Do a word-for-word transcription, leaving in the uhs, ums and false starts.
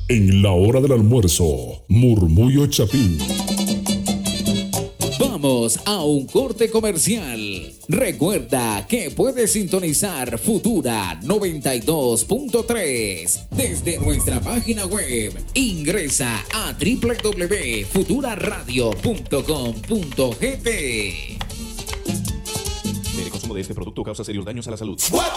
En la hora del almuerzo, Murmullo Chapín. Vamos a un corte comercial. Recuerda que puedes sintonizar Futura noventa y dos punto tres desde nuestra página web. Ingresa a doble u doble u doble u punto futura radio punto com punto g t. El consumo de este producto causa serios daños a la salud.